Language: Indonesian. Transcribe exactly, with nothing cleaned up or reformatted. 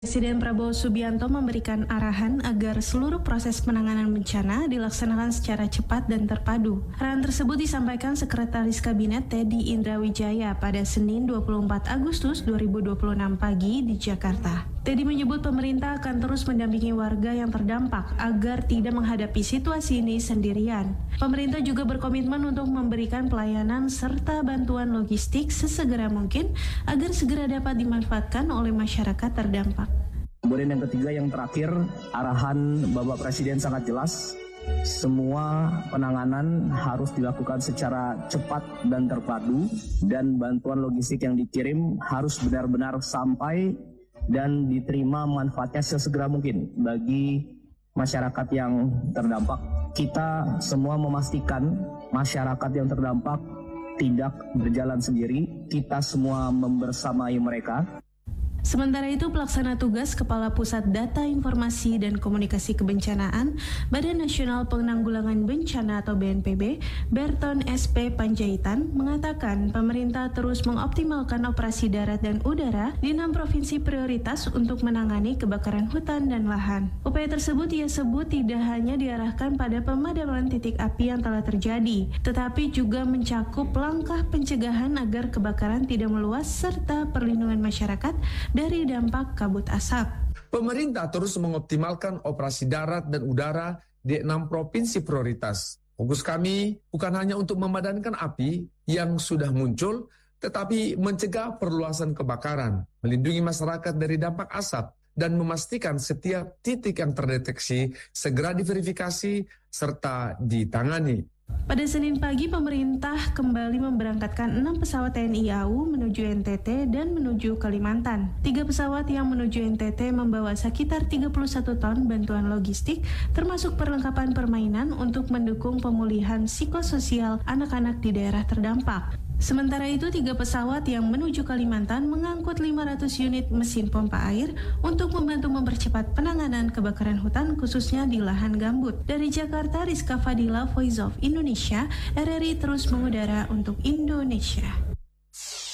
Presiden Prabowo Subianto memberikan arahan agar seluruh proses penanganan bencana dilaksanakan secara cepat dan terpadu. Arahan tersebut disampaikan Sekretaris Kabinet Teddy Indrawijaya pada Senin dua puluh empat Agustus dua ribu dua puluh enam pagi di Jakarta. Teddy menyebut pemerintah akan terus mendampingi warga yang terdampak agar tidak menghadapi situasi ini sendirian. Pemerintah juga berkomitmen untuk memberikan pelayanan serta bantuan logistik sesegera mungkin agar segera dapat dimanfaatkan oleh masyarakat terdampak. Kemudian yang ketiga, yang terakhir, arahan Bapak Presiden sangat jelas. Semua penanganan harus dilakukan secara cepat dan terpadu, dan bantuan logistik yang dikirim harus benar-benar sampai dan diterima manfaatnya sesegera mungkin bagi masyarakat yang terdampak. Kita semua memastikan masyarakat yang terdampak tidak berjalan sendiri, kita semua membersamai mereka. Sementara itu, pelaksana tugas Kepala Pusat Data Informasi dan Komunikasi Kebencanaan Badan Nasional Penanggulangan Bencana atau B N P B, Berton S P Panjaitan, mengatakan pemerintah terus mengoptimalkan operasi darat dan udara di enam provinsi prioritas untuk menangani kebakaran hutan dan lahan. Upaya tersebut ia sebut tidak hanya diarahkan pada pemadaman titik api yang telah terjadi, tetapi juga mencakup langkah pencegahan agar kebakaran tidak meluas serta perlindungan masyarakat dari dampak kabut asap. Pemerintah terus mengoptimalkan operasi darat dan udara di enam provinsi prioritas. Fokus kami bukan hanya untuk memadamkan api yang sudah muncul, tetapi mencegah perluasan kebakaran, melindungi masyarakat dari dampak asap, dan memastikan setiap titik yang terdeteksi segera diverifikasi serta ditangani. Pada Senin pagi, pemerintah kembali memberangkatkan enam pesawat T N I A U menuju N T T dan menuju Kalimantan. Tiga pesawat yang menuju N T T membawa sekitar tiga puluh satu ton bantuan logistik, termasuk perlengkapan permainan untuk mendukung pemulihan psikososial anak-anak di daerah terdampak. Sementara itu, tiga pesawat yang menuju Kalimantan mengangkut lima ratus unit mesin pompa air untuk membantu mempercepat penanganan kebakaran hutan khususnya di lahan gambut. Dari Jakarta, Rizka Fadila, Voice of Indonesia, R R I terus mengudara untuk Indonesia.